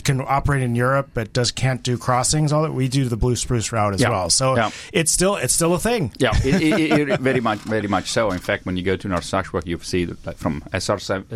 can operate in Europe but can't do crossings. All that we do the Blue Spruce route as well. So it's still a thing. Yeah, it very much so. In fact, when you go to North Saskatchewan, you see that from SR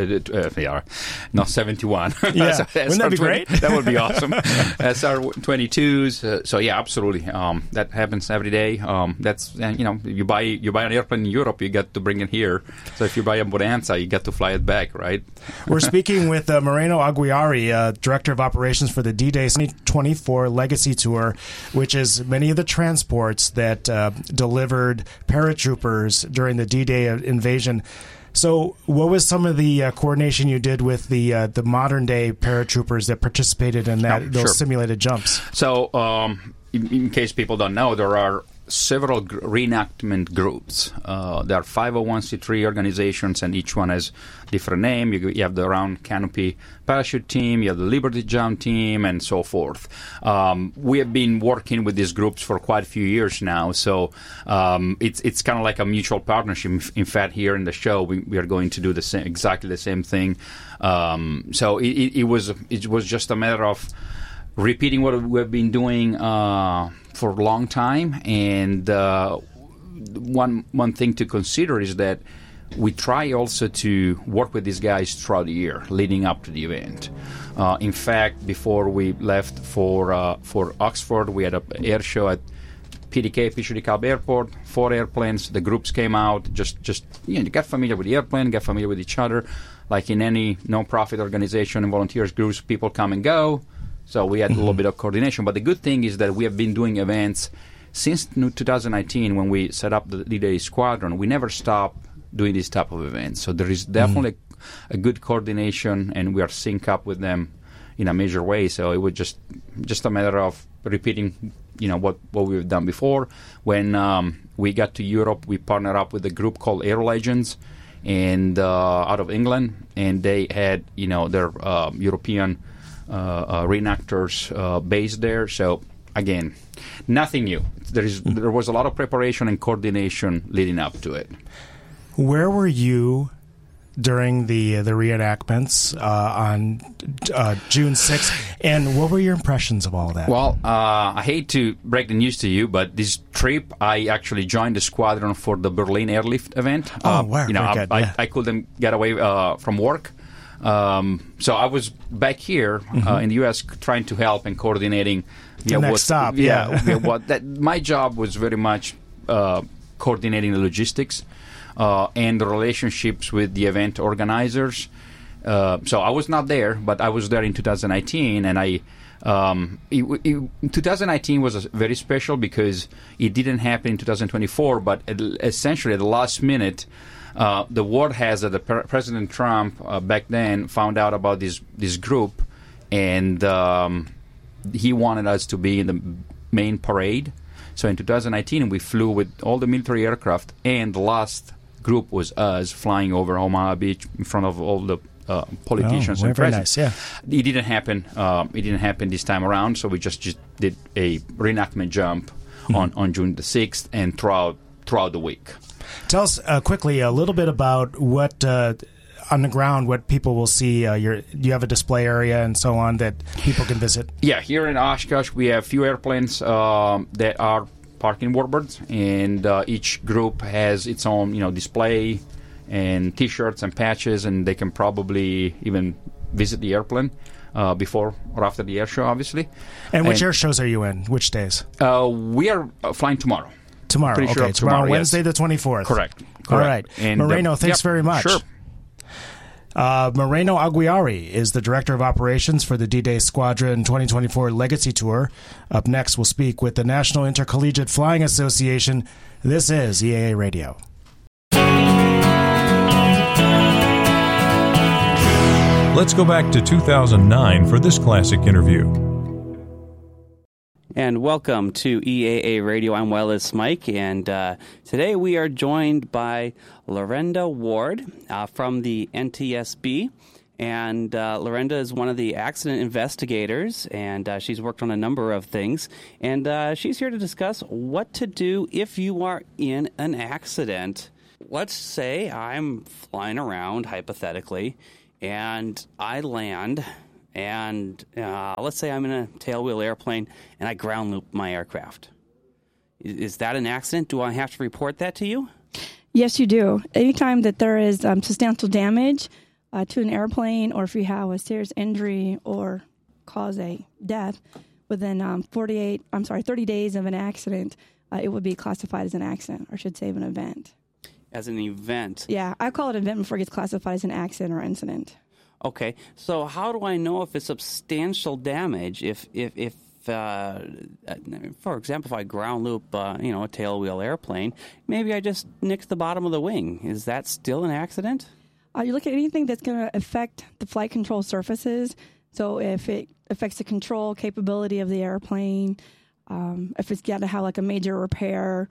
71. Yeah, wouldn't that be great? That would be awesome. SR 22s. So yeah, absolutely. That happens every day. That's you buy an airplane in Europe, you get to bring it here. So if you buy a Bonanza, you get to fly it back, right? We're speaking with Moreno Aguirre, Director of Operations for the D-Day 2024 Legacy Tour, which is many of the transports that delivered paratroopers during the D-Day invasion. So what was some of the coordination you did with the modern-day paratroopers that participated in those simulated jumps? So in case people don't know, there are several reenactment groups. There are 501c3 organizations, and each one has different name. You have the Round Canopy Parachute Team, you have the Liberty Jump Team, and so forth. We have been working with these groups for quite a few years now, so it's kind of like a mutual partnership. In fact, here in the show, we are going to do exactly the same thing. So it was just a matter of repeating what we've been doing for a long time, and one thing to consider is that we try also to work with these guys throughout the year leading up to the event. In fact, before we left for Oxford, we had an air show at PDK, Pitcher DeKalb Airport, 4 airplanes. The groups came out, just get familiar with the airplane, get familiar with each other. Like in any non-profit organization and volunteers groups, people come and go. So we had a little bit of coordination. But the good thing is that we have been doing events since 2019 when we set up the D-Day Squadron. We never stopped doing this type of events. So there is definitely a good coordination, and we are synced up with them in a major way. So it was just a matter of repeating what we've done before. When we got to Europe, we partnered up with a group called Aero Legends and out of England, and they had their European reenactors based there. So again, nothing new. There was a lot of preparation and coordination leading up to it. Where were you during the reenactments on June 6th, and what were your impressions of all of that? Well, I hate to break the news to you, but this trip, I actually joined the squadron for the Berlin Airlift event. Wow, I couldn't get away from work. So I was back here in the U.S. trying to help and coordinating. The next stop, my job was very much coordinating the logistics and the relationships with the event organizers. So I was not there, but I was there in 2019, and 2019 was very special because it didn't happen in 2024, but essentially at the last minute, the word has that President Trump back then found out about this group, and he wanted us to be in the main parade. So in 2019, we flew with all the military aircraft, and the last group was us flying over Omaha Beach in front of all the politicians and presidents. Nice, yeah. It didn't happen. It didn't happen this time around. So we just did a reenactment jump on June the 6th and throughout the week. Tell us quickly a little bit about what on the ground, what people will see. You have a display area and so on that people can visit. Yeah, here in Oshkosh, we have a few airplanes that are parking warbirds, and each group has its own, display and T-shirts and patches, and they can probably even visit the airplane before or after the air show, obviously. And which air shows are you in? Which days? We are flying tomorrow. Tomorrow, Pretty okay. sure tomorrow Wednesday the 24th. Correct. All right. And, Moreno, thanks very much. Sure. Moreno Aguirre is the Director of Operations for the D-Day Squadron 2024 Legacy Tour. Up next, we'll speak with the National Intercollegiate Flying Association. This is EAA Radio. Let's go back to 2009 for this classic interview. And welcome to EAA Radio. I'm Wireless Mike, and today we are joined by Lorenda Ward from the NTSB. And Lorenda is one of the accident investigators, and she's worked on a number of things. And she's here to discuss what to do if you are in an accident. Let's say I'm flying around, hypothetically, and I land and let's say I'm in a tailwheel airplane and I ground loop my aircraft. Is that an accident? Do I have to report that to you? Yes, you do. Anytime that there is substantial damage to an airplane, or if you have a serious injury or cause a death within 30 days of an accident, it would be classified as an accident, or I should say an event. As an event? Yeah, I call it an event before it gets classified as an accident or incident. Okay, so how do I know if it's substantial damage if for example, if I ground loop, a tailwheel airplane, maybe I just nicked the bottom of the wing. Is that still an accident? You look at anything that's going to affect the flight control surfaces. So if it affects the control capability of the airplane, if it's got to have like a major repair,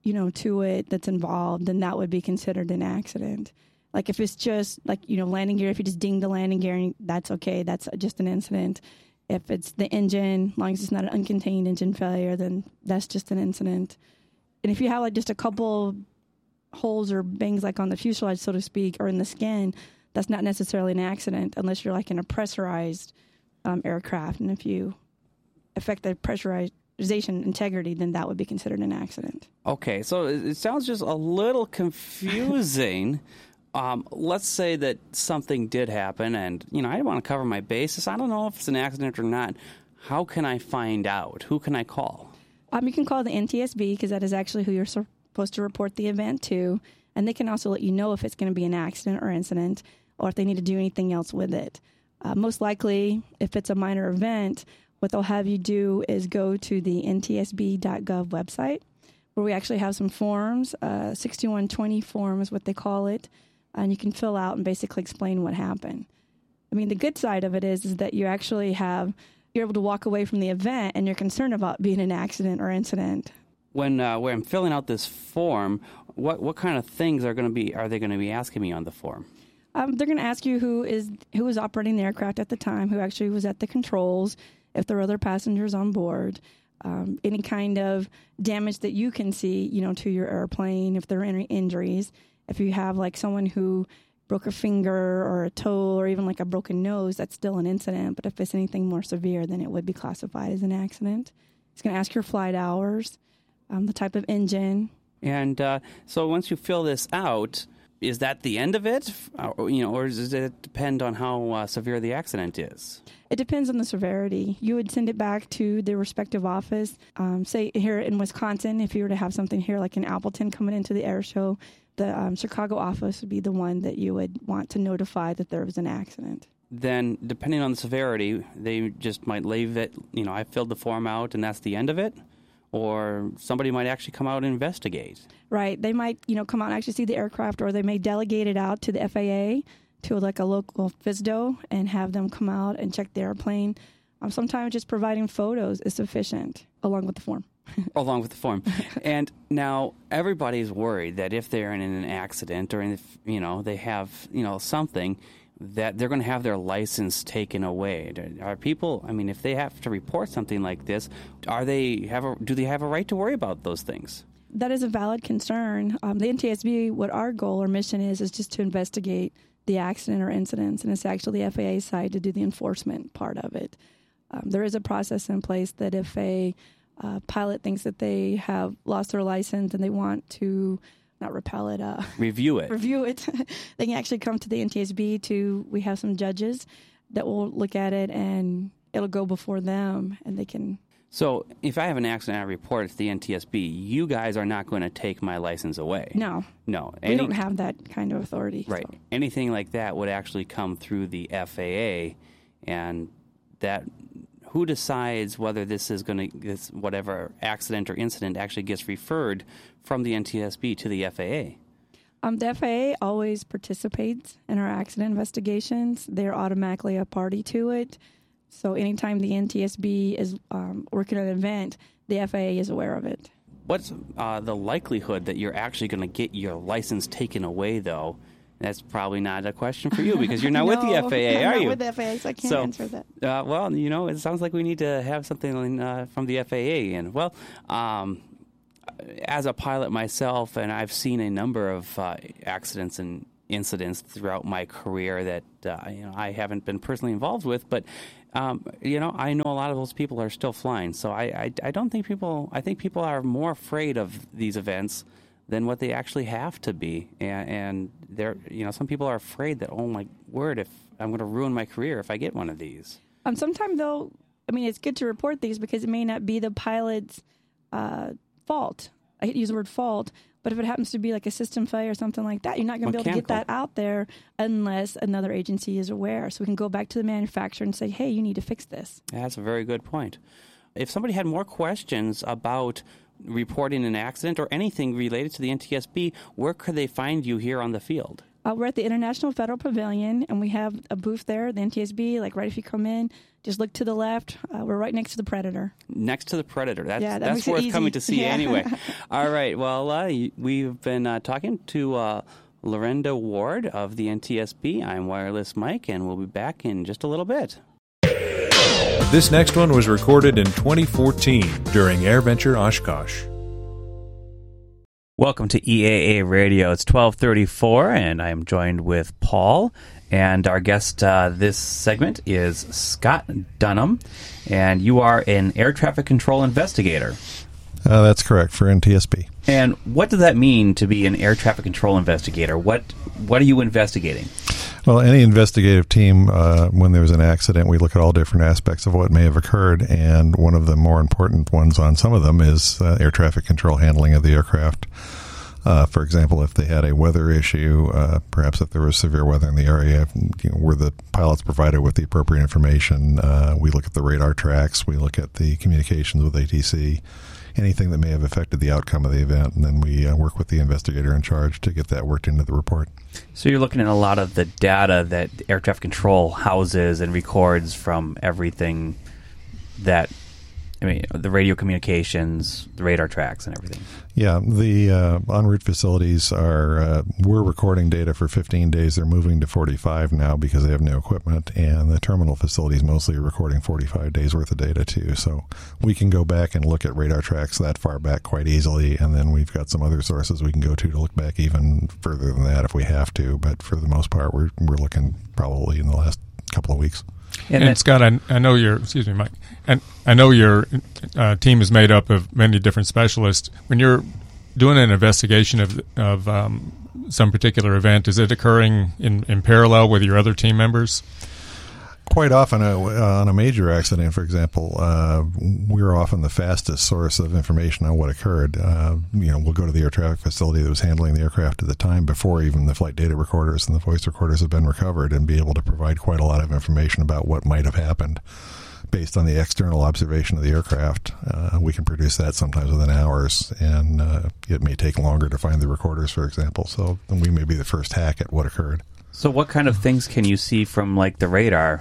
to it that's involved, then that would be considered an accident. Like if it's just like, landing gear, if you just ding the landing gear, that's okay. That's just an incident. If it's the engine, as long as it's not an uncontained engine failure, then that's just an incident. And if you have like just a couple holes or bangs like on the fuselage, so to speak, or in the skin, that's not necessarily an accident unless you're like in a pressurized aircraft. And if you affect the pressurization integrity, then that would be considered an accident. Okay, so it sounds just a little confusing. Let's say that something did happen and, I want to cover my bases. I don't know if it's an accident or not. How can I find out? Who can I call? You can call the NTSB because that is actually who you're supposed to report the event to. And they can also let you know if it's going to be an accident or incident or if they need to do anything else with it. Most likely, if it's a minor event, what they'll have you do is go to the ntsb.gov website where we actually have some forms. 6120 form is what they call it. And you can fill out and basically explain what happened. I mean, the good side of it is that you actually you're able to walk away from the event and you're concerned about being an accident or incident. When I'm filling out this form, what kind of things are they going to be asking me on the form? They're going to ask you who was operating the aircraft at the time, who actually was at the controls, if there were other passengers on board, any kind of damage that you can see, to your airplane, if there are any injuries. If you have like someone who broke a finger or a toe or even like a broken nose, that's still an incident. But if it's anything more severe, then it would be classified as an accident. It's going to ask your flight hours, the type of engine. And so once you fill this out, is that the end of it? Or does it depend on how severe the accident is? It depends on the severity. You would send it back to the respective office. Say here in Wisconsin, if you were to have something here like in Appleton coming into the air show, the Chicago office would be the one that you would want to notify that there was an accident. Then, depending on the severity, they just might leave it, I filled the form out and that's the end of it? Or somebody might actually come out and investigate. Right. They might, come out and actually see the aircraft, or they may delegate it out to the FAA, to like a local FSDO, and have them come out and check the airplane. Sometimes just providing photos is sufficient, along with the form. Along with the form. And now everybody's worried that if they're in an accident or if, they have, something, that they're going to have their license taken away. Are people, if they have to report something like this, do they have a right to worry about those things? That is a valid concern. The NTSB, what our goal or mission is just to investigate the accident or incidents, and it's actually the FAA's side to do the enforcement part of it. There is a process in place that if a pilot thinks that they have lost their license and they want to not repel it, review it. They can actually come to the NTSB we have some judges that will look at it and it'll go before them and they can. So if I have an accident, I report it to the NTSB, you guys are not going to take my license away. No. We don't have that kind of authority. Right. So. Anything like that would actually come through the FAA, and that who decides whether this whatever accident or incident actually gets referred from the NTSB to the FAA? The FAA always participates in our accident investigations. They're automatically a party to it. So anytime the NTSB is working on an event, the FAA is aware of it. What's the likelihood that you're actually going to get your license taken away, though? That's probably not a question for you because you're not with the FAA, are you? I'm not with the FAA, so I can't answer that. Well, it sounds like we need to have something from the FAA. And, well, as a pilot myself, and I've seen a number of accidents and incidents throughout my career that I haven't been personally involved with, but I know a lot of those people are still flying, so I don't think I think people are more afraid of these events than what they actually have to be. And they're, some people are afraid that, oh my word, if I'm going to ruin my career if I get one of these. Sometimes, though, I mean, it's good to report these because it may not be the pilot's fault. I hate to use the word fault, but if it happens to be like a system failure or something like that, you're not going to be able to get that out there unless another agency is aware. So we can go back to the manufacturer and say, hey, you need to fix this. That's a very good point. If somebody had more questions about reporting an accident or anything related to the NTSB, where could they find you here on the field? We're at the International Federal Pavilion, and we have a booth there, the NTSB, like right if you come in, just look to the left. We're right next to the Predator. Next to the Predator. That's worth coming to see anyway. All right. Well, we've been talking to Lorenda Ward of the NTSB. I'm Wireless Mike, and we'll be back in just a little bit. This next one was recorded in 2014 during AirVenture Oshkosh. Welcome to EAA Radio. It's 12:34, and I am joined with Paul. And our guest this segment is Scott Dunham, and you are an air traffic control investigator. That's correct, for NTSB. And what does that mean to be an air traffic control investigator? What are you investigating? Well, any investigative team, when there's an accident, we look at all different aspects of what may have occurred, and one of the more important ones on some of them is air traffic control handling of the aircraft. For example, if they had a weather issue, perhaps if there was severe weather in the area, were the pilots provided with the appropriate information? We look at the radar tracks, we look at the communications with ATC, anything that may have affected the outcome of the event, and then we work with the investigator in charge to get that worked into the report. So you're looking at a lot of the data that air traffic control houses and records from everything that, the radio communications, the radar tracks, and everything. Yeah, the en route facilities we're recording data for 15 days. They're moving to 45 now because they have new equipment, and the terminal facilities mostly are recording 45 days worth of data too. So we can go back and look at radar tracks that far back quite easily, and then we've got some other sources we can go to look back even further than that if we have to. But for the most part, we're looking probably in the last couple of weeks. And Scott, I know excuse me, Mike, and I know your team is made up of many different specialists. When you're doing an investigation of some particular event, is it occurring in parallel with your other team members? Quite often, on a major accident, for example, we're often the fastest source of information on what occurred. We'll go to the air traffic facility that was handling the aircraft at the time before even the flight data recorders and the voice recorders have been recovered, and be able to provide quite a lot of information about what might have happened based on the external observation of the aircraft. We can produce that sometimes within hours, and it may take longer to find the recorders, for example. So we may be the first hack at what occurred. So what kind of things can you see from, like, the radar?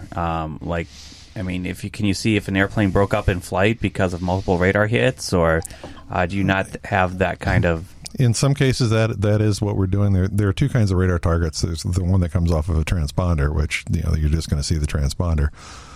Can you see if an airplane broke up in flight because of multiple radar hits, or do you not have that kind of... In some cases, that is what we're doing. There are two kinds of radar targets. There's the one that comes off of a transponder, which you're just going to see the transponder.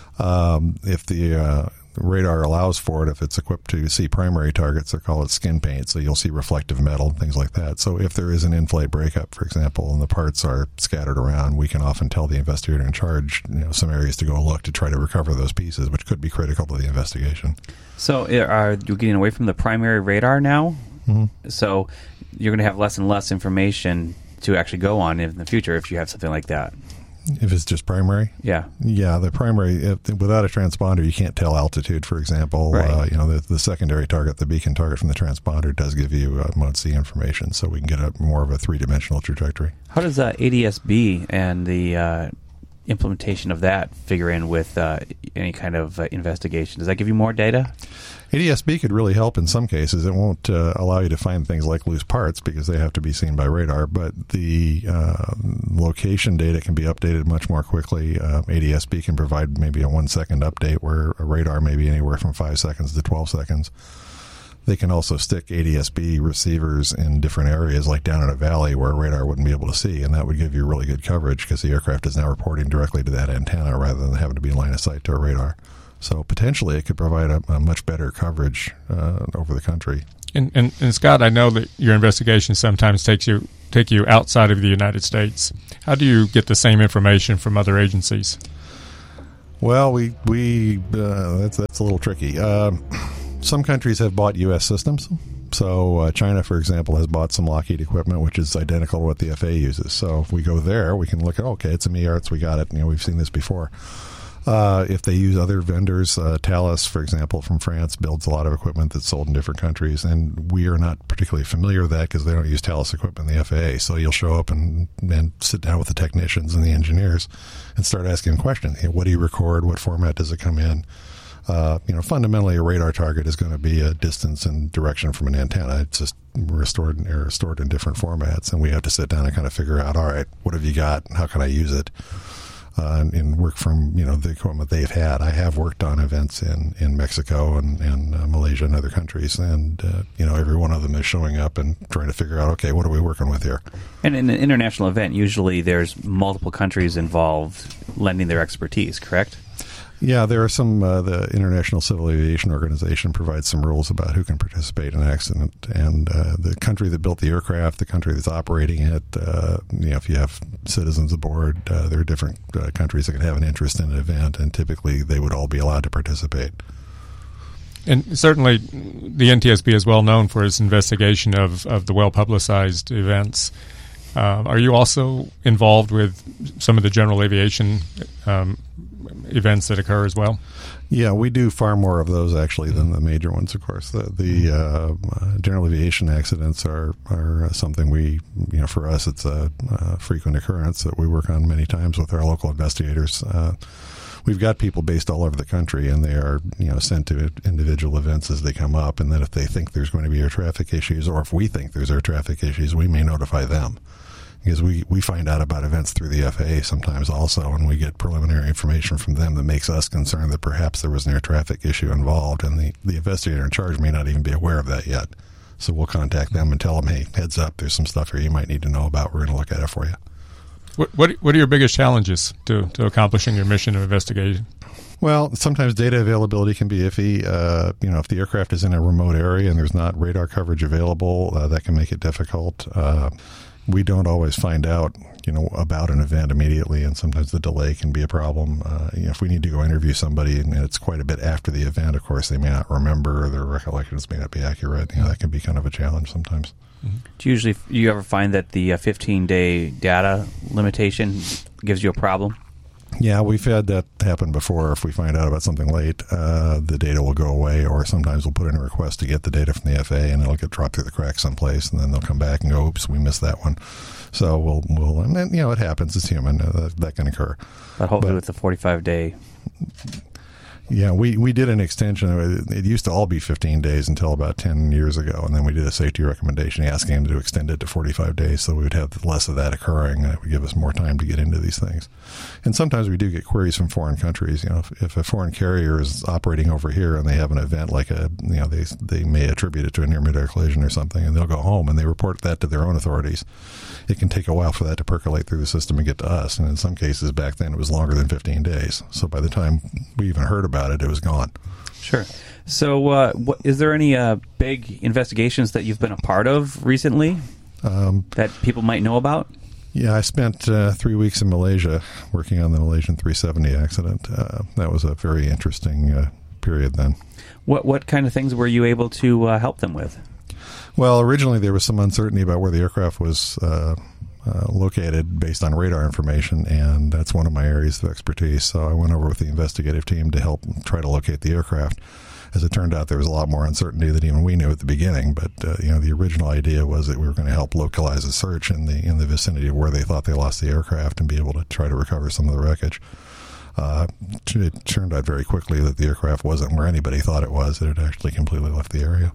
If the radar allows for it, if it's equipped to see primary targets, they call it skin paint, so you'll see reflective metal and things like that. So if there is an in-flight breakup, for example, and the parts are scattered around, we can often tell the investigator in charge some areas to go look to try to recover those pieces, which could be critical to the investigation. So are you getting away from the primary radar now? Mm-hmm. So you're going to have less and less information to actually go on in the future if you have something like that. If it's just primary? Yeah, the primary, without a transponder, you can't tell altitude, for example. Right. The secondary target, the beacon target from the transponder does give you MOD-C information, so we can get more of a three-dimensional trajectory. How does ADS-B and the implementation of that figure in with any kind of investigation? Does that give you more data? ADS-B could really help in some cases. It won't allow you to find things like loose parts because they have to be seen by radar, but the location data can be updated much more quickly. ADS-B can provide maybe a 1 second update where a radar may be anywhere from 5 seconds to 12 seconds. They can also stick ADS-B receivers in different areas, like down in a valley where a radar wouldn't be able to see, and that would give you really good coverage because the aircraft is now reporting directly to that antenna rather than having to be in line of sight to a radar. So potentially it could provide a much better coverage over the country. And Scott, I know that your investigation sometimes take you outside of the United States. How do you get the same information from other agencies? Well, that's a little tricky. Some countries have bought U.S. systems. So China, for example, has bought some Lockheed equipment, which is identical to what the FAA uses. So if we go there, we can look at, okay, it's a MEARTS, we got it. We've seen this before. If they use other vendors, Thales, for example, from France, builds a lot of equipment that's sold in different countries, and we are not particularly familiar with that because they don't use Thales equipment in the FAA. So you'll show up and sit down with the technicians and the engineers and start asking questions. What do you record? What format does it come in? Fundamentally, a radar target is going to be a distance and direction from an antenna. It's just stored in different formats, and we have to sit down and kind of figure out, all right, what have you got? How can I use it? And work from the equipment they've had. I have worked on events in Mexico and Malaysia and other countries, and every one of them is showing up and trying to figure out, okay, what are we working with here? And in an international event, usually there's multiple countries involved lending their expertise, correct? Yeah, there are some. The International Civil Aviation Organization provides some rules about who can participate in an accident, and the country that built the aircraft, the country that's operating it. If you have citizens aboard, there are different countries that can have an interest in an event, and typically they would all be allowed to participate. And certainly, the NTSB is well known for its investigation of the well-publicized events. Are you also involved with some of the general aviation events that occur as well? Yeah, we do far more of those actually than the major ones. Of course, the general aviation accidents are something we, for us, it's a frequent occurrence that we work on many times with our local investigators. We've got people based all over the country, and they are sent to individual events as they come up. And then if they think there's going to be air traffic issues, or if we think there's air traffic issues, we may notify them. Because we find out about events through the FAA sometimes also, and we get preliminary information from them that makes us concerned that perhaps there was an air traffic issue involved, and the investigator in charge may not even be aware of that yet. So we'll contact them and tell them, hey, heads up, there's some stuff here you might need to know about. We're going to look at it for you. What are your biggest challenges to accomplishing your mission of investigation? Well, sometimes data availability can be iffy. If the aircraft is in a remote area and there's not radar coverage available, that can make it difficult. We don't always find out, about an event immediately, and sometimes the delay can be a problem. If we need to go interview somebody and it's quite a bit after the event, of course, they may not remember, or their recollections may not be accurate. That can be kind of a challenge sometimes. Do you ever find that the 15-day data limitation gives you a problem? Yeah, we've had that happen before. If we find out about something late, the data will go away, or sometimes we'll put in a request to get the data from the FAA, and it'll get dropped through the cracks someplace, and then they'll come back and go, oops, we missed that one. So we'll and then, it happens. It's human. That can occur. But hopefully with the 45-day... Yeah, we did an extension. It used to all be 15 days until about 10 years ago, and then we did a safety recommendation asking them to extend it to 45 days so we would have less of that occurring, and it would give us more time to get into these things. And sometimes we do get queries from foreign countries. If a foreign carrier is operating over here and they have an event like they may attribute it to a near-midair collision or something, and they'll go home and they report that to their own authorities. It can take a while for that to percolate through the system and get to us, and in some cases back then it was longer than 15 days. So by the time we even heard about it, it was gone. Sure. So is there any big investigations that you've been a part of recently that people might know about? Yeah, I spent 3 weeks in Malaysia working on the Malaysian 370 accident. That was a very interesting period then. What kind of things were you able to help them with? Well, originally there was some uncertainty about where the aircraft was located based on radar information, and that's one of my areas of expertise. So I went over with the investigative team to help try to locate the aircraft. As it turned out, there was a lot more uncertainty than even we knew at the beginning. But the original idea was that we were going to help localize a search in the vicinity of where they thought they lost the aircraft and be able to try to recover some of the wreckage. It turned out very quickly that the aircraft wasn't where anybody thought it was. It had actually completely left the area.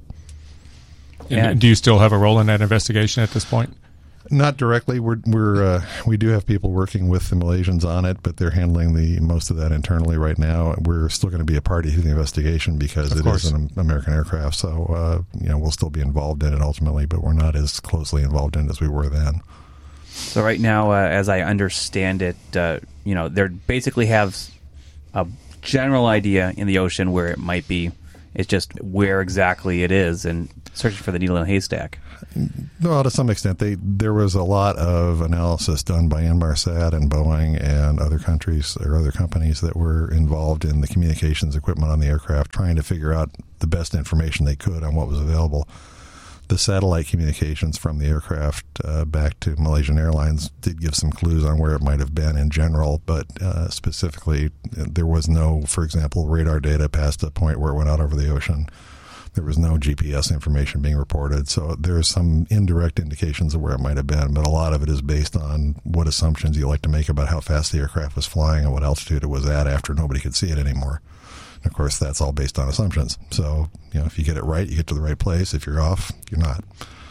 And do you still have a role in that investigation at this point? Not directly. We do have people working with the Malaysians on it, but they're handling most of that internally right now. We're still going to be a party to the investigation because it is an American aircraft. So we'll still be involved in it ultimately, but we're not as closely involved in it as we were then. So right now, as I understand it, they basically have a general idea in the ocean where it might be It's just where exactly it is and searching for the needle in a haystack. Well, to some extent, there was a lot of analysis done by Inmarsat and Boeing and other countries or other companies that were involved in the communications equipment on the aircraft, trying to figure out the best information they could on what was available. The satellite communications from the aircraft back to Malaysian Airlines did give some clues on where it might have been in general, but specifically, there was no, for example, radar data past a point where it went out over the ocean. There was no GPS information being reported, so there's some indirect indications of where it might have been, but a lot of it is based on what assumptions you like to make about how fast the aircraft was flying and what altitude it was at after nobody could see it anymore. And of course, that's all based on assumptions. So, if you get it right, you get to the right place. If you're off, you're not.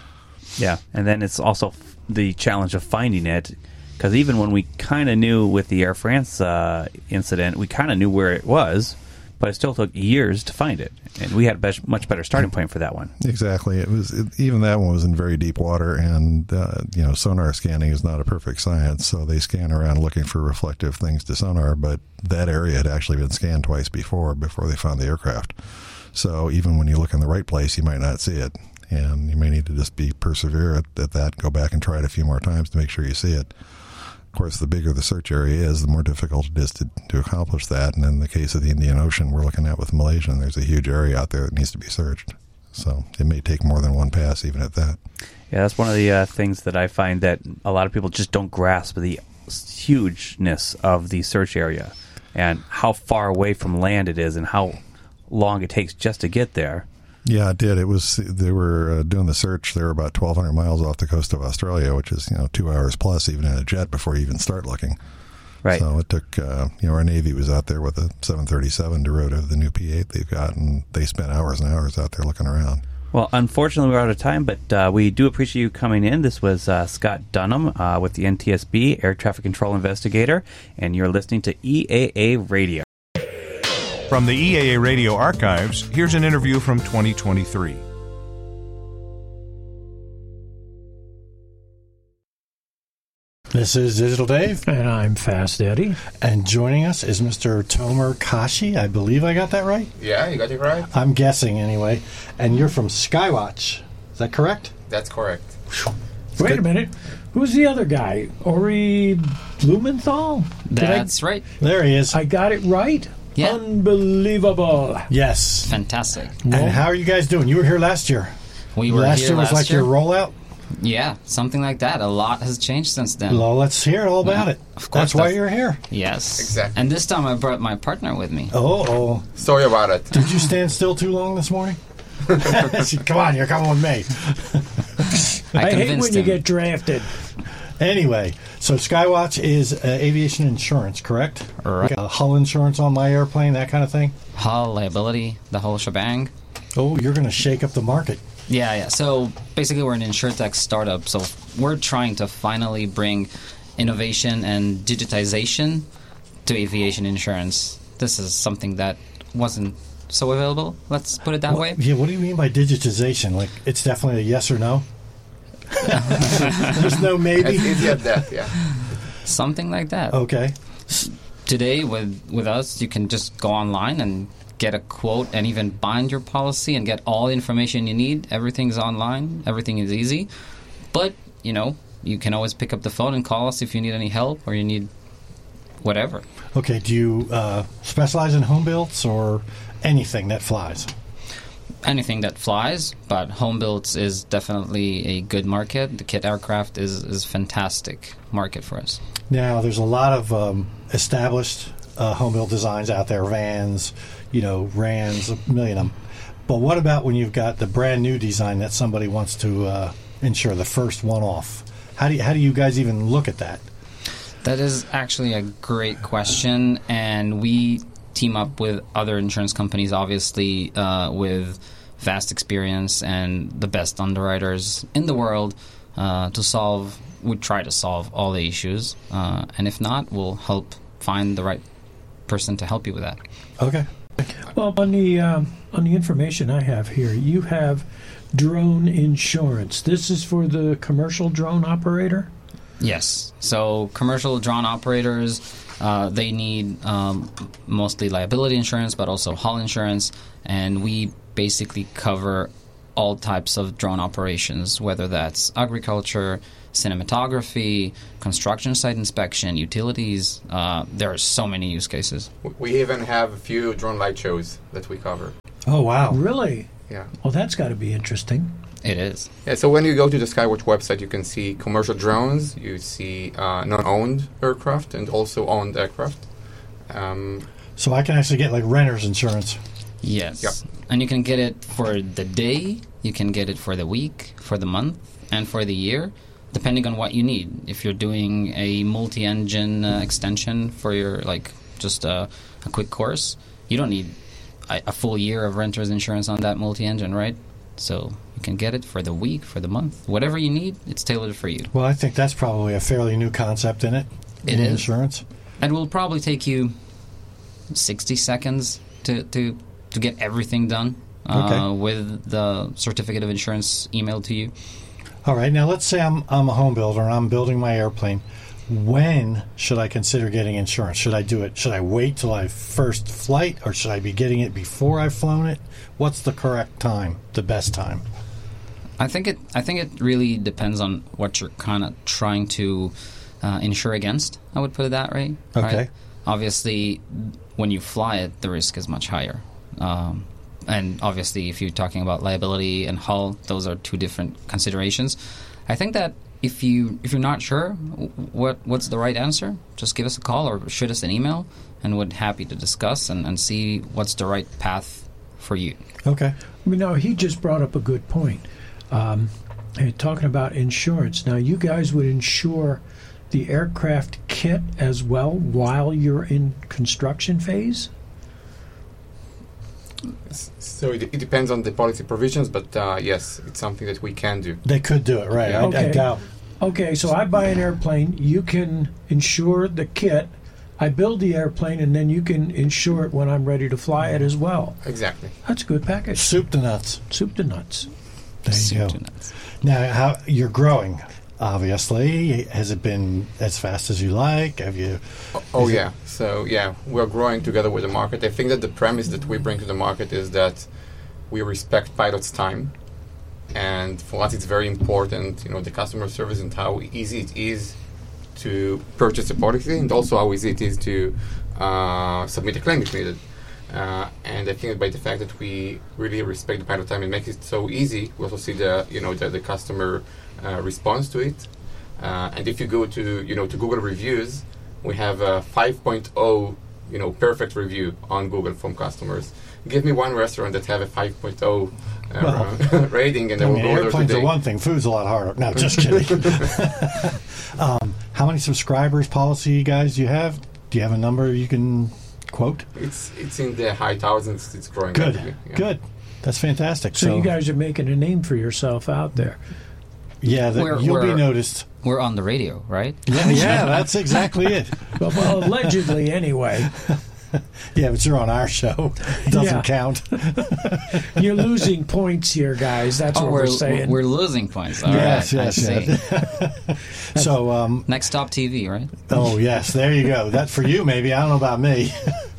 Yeah, and then it's also the challenge of finding it, because even when we kind of knew with the Air France incident, we kind of knew where it was, but it still took years to find it. And we had a much better starting point for that one. Exactly. Even that one was in very deep water, and sonar scanning is not a perfect science. So they scan around looking for reflective things to sonar, but that area had actually been scanned twice before they found the aircraft. So even when you look in the right place, you might not see it, and you may need to just be perseverant at that. Go back and try it a few more times to make sure you see it. Of course, the bigger the search area is, the more difficult it is to accomplish that. And in the case of the Indian Ocean we're looking at with Malaysia, there's a huge area out there that needs to be searched. So it may take more than one pass even at that. Yeah, that's one of the things that I find that a lot of people just don't grasp, the hugeness of the search area and how far away from land it is and how long it takes just to get there. Yeah, it did. They were doing the search. They were about 1,200 miles off the coast of Australia, which is 2 hours plus even in a jet before you even start looking. Right. So it took our Navy was out there with a 737 derivative, the new P-8 they've got, and they spent hours and hours out there looking around. Well, unfortunately, we're out of time, but we do appreciate you coming in. This was Scott Dunham with the NTSB, Air Traffic Control Investigator, and you're listening to EAA Radio. From the EAA Radio archives, here's an interview from 2023. This is Digital Dave. And I'm Fast Eddie. And joining us is Mr. Tomer Kashi. I believe I got that right? Yeah, you got it right. I'm guessing, anyway. And you're from Skywatch. Is that correct? That's correct. Wait a minute. Who's the other guy? Ori Blumenthal? That's right. There he is. I got it right? Yeah. Unbelievable. Yes. Fantastic. And how are you guys doing? You were here last year. We were last here year was last like year. your rollout? Yeah, something like that. A lot has changed since then. Well, let's hear all about it. Of course. That's why you're here. Yes. Exactly. And this time I brought my partner with me. Oh. Sorry about it. Did you stand still too long this morning? Come on, you're coming with me. I hate when you him. get drafted. Anyway, so Skywatch is aviation insurance, correct? Right. Hull insurance on my airplane, that kind of thing? Hull, liability, the whole shebang. Oh, you're going to shake up the market. Yeah. So basically we're an insurtech startup. So we're trying to finally bring innovation and digitization to aviation insurance. This is something that wasn't so available. Let's put it that way. Yeah, what do you mean by digitization? Like, it's definitely a yes or no? There's no maybe? It's easy at that, yeah. Something like that. Okay. Today with us, you can just go online and get a quote and even bind your policy and get all the information you need. Everything's online. Everything is easy. But, you can always pick up the phone and call us if you need any help or you need whatever. Okay, do you specialize in home builds or anything that flies? Anything that flies, but home builds is definitely a good market. The kit aircraft is fantastic market for us. Now, there's a lot of established home build designs out there, vans, Rans, a million of them. But what about when you've got the brand new design that somebody wants to insure, the first one off? How do you guys even look at that? That is actually a great question, and we team up with other insurance companies, obviously, with vast experience and the best underwriters in the world we try to solve all the issues. And if not, we'll help find the right person to help you with that. Okay. Well, on the information I have here, you have drone insurance. This is for the commercial drone operator? Yes. So commercial drone operators, They need mostly liability insurance, but also hull insurance, and we basically cover all types of drone operations, whether that's agriculture, cinematography, construction site inspection, utilities. There are so many use cases. We even have a few drone light shows that we cover. Oh, wow. Really? Yeah. Well, that's got to be interesting. It is. Yeah, so when you go to the Skywatch website, you can see commercial drones, you see non-owned aircraft, and also owned aircraft. So I can actually get like renter's insurance. Yes. Yep. And you can get it for the day, you can get it for the week, for the month, and for the year, depending on what you need. If you're doing a multi-engine extension for your, like, just a quick course, you don't need a full year of renter's insurance on that multi-engine, right? So you can get it for the week, for the month. Whatever you need, it's tailored for you. Well, I think that's probably a fairly new concept in it. It is. Insurance. And will probably take you 60 seconds to get everything done with the certificate of insurance emailed to you. All right. Now, let's say I'm a home builder and I'm building my airplane. When should I consider getting insurance? Should I do it? Should I wait till I first flight, or should I be getting it before I've flown it? What's the correct time, the best time? I think it really depends on what you're kind of trying to insure against. I would put it that way. Okay. Right? Obviously, when you fly it, the risk is much higher. And obviously, if you're talking about liability and hull, those are two different considerations. I think that if you're not sure what's the right answer, just give us a call or shoot us an email, and we're happy to discuss and see what's the right path for you. Okay. Now, he just brought up a good point. Talking about insurance. Now, you guys would insure the aircraft kit as well while you're in construction phase? So it depends on the policy provisions, but yes, it's something that we can do. They could do it, right? Yeah. I doubt. Okay, so I buy an airplane. You can insure the kit. I build the airplane, and then you can insure it when I'm ready to fly it as well. Exactly. That's a good package. Soup to nuts. Soup to nuts. There you go. Now, how you're growing? Obviously, has it been as fast as you like? Have you? Oh yeah. So yeah, we're growing together with the market. I think that the premise that we bring to the market is that we respect pilots' time, and for us, it's very important. The customer service and how easy it is to purchase a policy, and also how easy it is to submit a claim if needed. And I think by the fact that we really respect the pilot time and make it so easy, we also see the customer response to it. And if you go to to Google reviews, we have a 5.0 perfect review on Google from customers. Give me one restaurant that have a 5.0 rating, and I will go there airplanes today. are one thing. Food's a lot harder. No, just kidding. How many subscribers, policy guys do you have? Do you have a number you can quote? It's in the high thousands. It's growing. Good. rapidly, yeah. Good. That's fantastic. So you guys are making a name for yourself out there. Yeah, you'll be noticed. We're on the radio, right? Yeah, that's exactly it. Well, allegedly, anyway. Yeah, but you're on our show. It doesn't count. You're losing points here, guys. That's what we're saying. We're losing points. All Yes, right, yes, I see. So, Next Stop TV, right? oh yes, there you go. That for you, maybe. I don't know about me.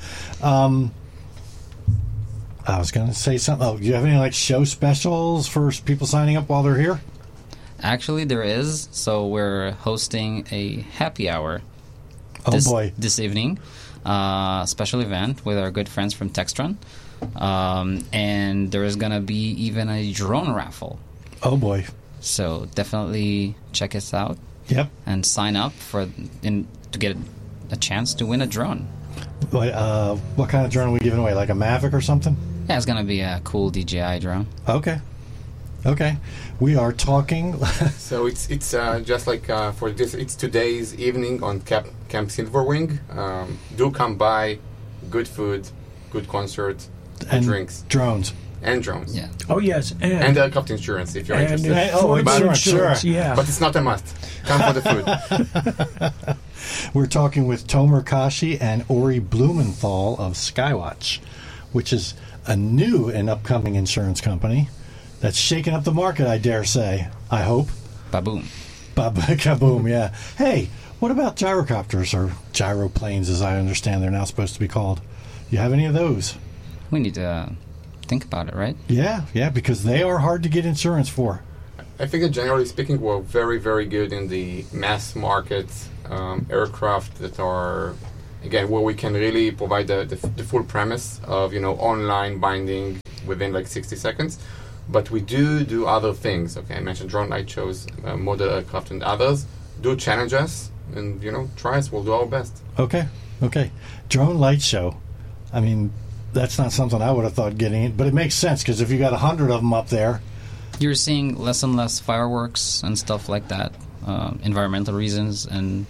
I was going to say something. Oh, do you have any show specials for people signing up while they're here? Actually, there is. So we're hosting a happy hour. This evening. Special event with our good friends from Textron. And there is going to be even a drone raffle. Oh, boy. So definitely check us out. Yep. And sign up to get a chance to win a drone. What kind of drone are we giving away? Like a Mavic or something? Yeah, it's going to be a cool DJI drone. Okay. We are talking. So it's just like for this. It's today's evening on Camp Silverwing. Do come by. Good food, good concert, and drinks, drones. And drones. Yeah. Oh yes, and helicopter insurance if you're interested. Insurance, sure. Yeah. But it's not a must. Come for the food. We're talking with Tomer Kashi and Ori Blumenthal of Skywatch, which is a new and upcoming insurance company that's shaking up the market, I dare say. I hope. Baboom. Kaboom, yeah. Hey, What about gyrocopters or gyroplanes, as I understand they're now supposed to be called? You have any of those? We need to think about it, right? Yeah, because they are hard to get insurance for. I think that generally speaking, we're very, very good in the mass market aircraft that are, again, where we can really provide the full premise of, online binding within like 60 seconds. But we do other things. Okay, I mentioned drone light shows, model aircraft, and others. Do challenge us, and try us. We'll do our best. Okay. Drone light show. I mean, that's not something I would have thought getting it, but it makes sense because if you got 100 of them up there, you're seeing less and less fireworks and stuff like that, environmental reasons and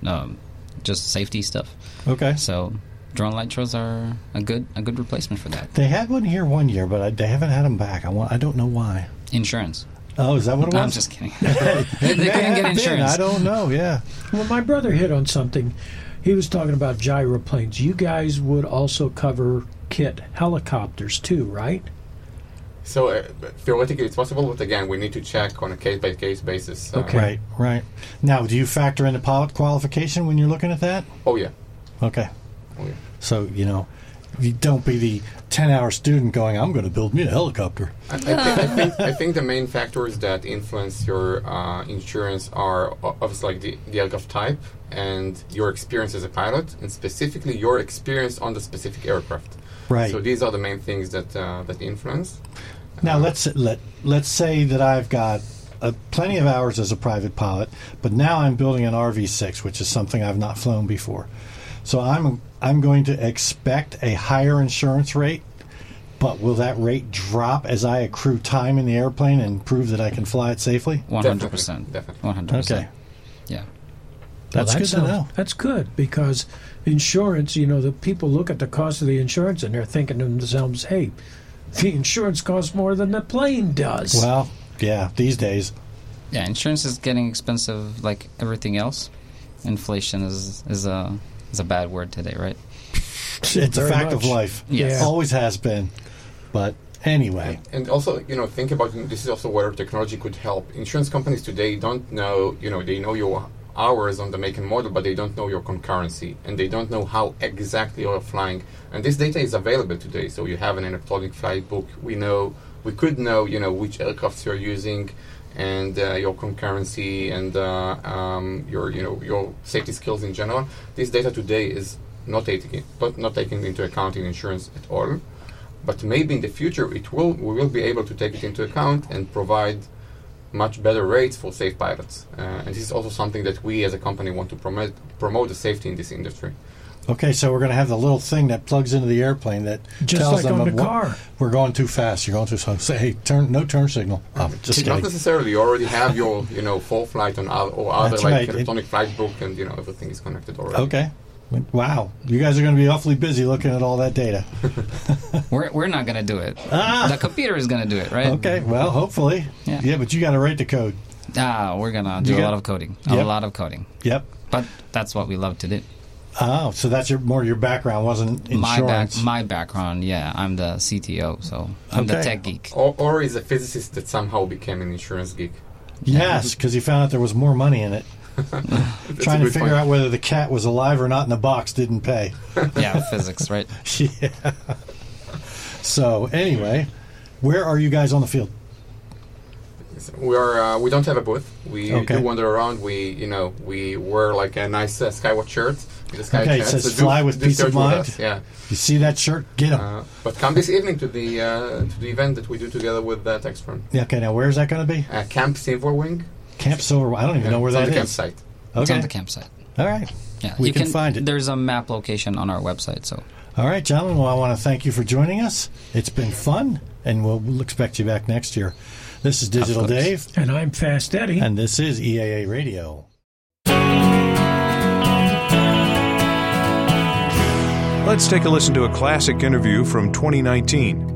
just safety stuff. Okay. So drone light shows are a good replacement for that. They had one here one year, but they haven't had them back. I don't know why. Insurance. Oh, is that what it was? I'm just kidding. They couldn't get insurance. I don't know. Yeah. Well, my brother hit on something. He was talking about gyroplanes. You guys would also cover kit helicopters too, right? So theoretically, it's possible, but again, we need to check on a case-by-case basis. Okay. Right. Now, do you factor in the pilot qualification when you're looking at that? Oh, yeah. Okay. Oh, yeah. So, you don't be the 10-hour student going, I'm going to build me a helicopter. I think the main factors that influence your insurance are obviously like the aircraft type and your experience as a pilot, and specifically your experience on the specific aircraft. Right. So these are the main things that influence. Now, let's say that I've got plenty of hours as a private pilot, but now I'm building an RV-6, which is something I've not flown before. So I'm going to expect a higher insurance rate, but will that rate drop as I accrue time in the airplane and prove that I can fly it safely? 100%. Definitely. 100%. Okay. Yeah. That's good to know. That's good because insurance, the people look at the cost of the insurance and they're thinking to themselves, hey, the insurance costs more than the plane does. Well, yeah, these days. Yeah, insurance is getting expensive like everything else. Inflation is a bad word today, right? It's a fact of life. Yes. Always has been. But anyway. And also, think about, this is also where technology could help. Insurance companies today don't know, they know your hours on the make and model, but they don't know your concurrency, and they don't know how exactly you're flying. And this data is available today, so you have an electronic flight book. We could know, which aircrafts you're using, and your concurrency, and your safety skills in general. This data today is not taken into account in insurance at all. But maybe in the future we will be able to take it into account and provide much better rates for safe pilots. And this is also something that we as a company want to promote the safety in this industry. Okay, so we're going to have the little thing that plugs into the airplane that just tells like them on the car. We're going too fast. You're going too slow. Say, hey, no turn signal. Oh, just not kidding. necessarily. You already have your full flight on other That's like right. electronic flight book, and everything is connected already. Okay. Wow, you guys are going to be awfully busy looking at all that data. We're not going to do it. The computer is going to do it, right? Okay, well, hopefully. Yeah, but you got to write the code. We're going to do a lot of coding. Yep. A lot of coding. Yep. But that's what we love to do. Oh, so that's your background, wasn't insurance? My background, yeah. I'm the CTO, so I'm the tech geek. Or is a physicist that somehow became an insurance geek. Yes, because he found out there was more money in it. Trying to figure out whether the cat was alive or not in the box didn't pay. Yeah, physics, right? Yeah. So anyway, where are you guys on the field? We don't have a booth. We do wander around. We wear like a nice Skywatch shirt. With a it says "Fly with peace of mind." Yeah. You see that shirt? Get them. But come this evening to the event that we do together with Textron. Yeah. Okay. Now, where's that going to be? Camp Silverwing. Camp Silverwing. I don't even know where that is. Campsite. Okay. It's on the campsite. All right. Yeah, we can find it. There's a map location on our website. So. All right, gentlemen. Well, I want to thank you for joining us. It's been fun, and we'll expect you back next year. This is Digital Dave. And I'm Fast Eddie. And this is EAA Radio. Let's take a listen to a classic interview from 2019.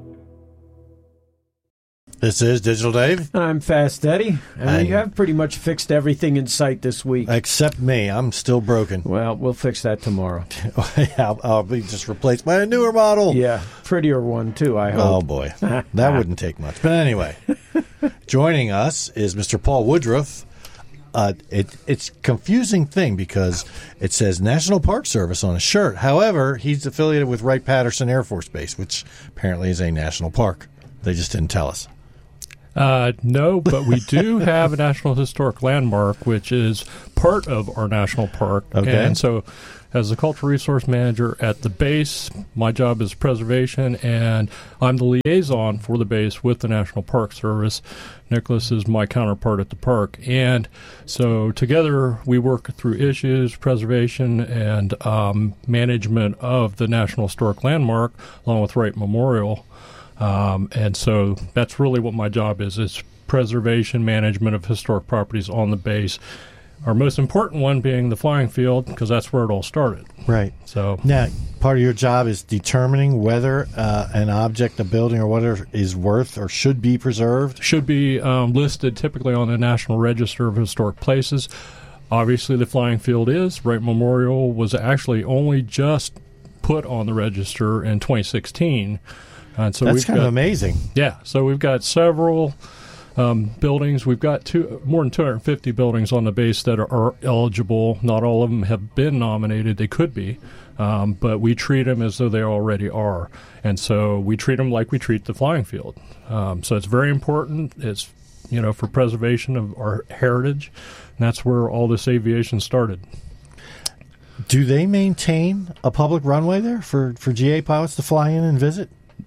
This is Digital Dave. I'm Fast Eddie. And we have pretty much fixed everything in sight this week. Except me. I'm still broken. Well, we'll fix that tomorrow. I'll be just replaced by a newer model. Yeah, prettier one, too, I hope. Oh, boy. That wouldn't take much. But anyway, joining us is Mr. Paul Woodruff It's a confusing thing because it says National Park Service on his shirt. However, he's affiliated with Wright-Patterson Air Force Base, which apparently is a national park. They just didn't tell us. No, but we do have a National Historic Landmark, which is part of our national park. Okay. And so as the cultural resource manager at the base, my job is preservation, and I'm the liaison for the base with the National Park Service. Nicholas is my counterpart at the park. And so together we work through issues, preservation, and management of the National Historic Landmark, along with Wright Memorial. And so that's really what my job is. It's preservation, management of historic properties on the base. Our most important one being the flying field, because that's where it all started. Right. So now, part of your job is determining whether an object, a building, or whatever is worth or should be preserved. Should be listed typically on the National Register of Historic Places. Obviously, the flying field is. Wright Memorial was actually only just put on the register in 2016. And so that's kind of amazing. Yeah. So we've got several buildings. We've got more than 250 buildings on the base that are eligible. Not all of them have been nominated. They could be, but we treat them as though they already are. And so we treat them like we treat the flying field. So it's very important. It's, for preservation of our heritage. And that's where all this aviation started. Do they maintain a public runway there for GA pilots to fly in and visit?